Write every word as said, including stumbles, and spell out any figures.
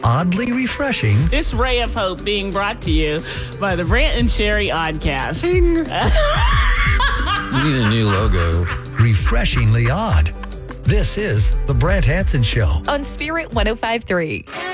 oddly refreshing. This ray of hope being brought to you by the Brant and Sherry Oddcast. Ding. You need a new logo. Refreshingly odd. This is The Brant Hanson Show on Spirit one oh five point three.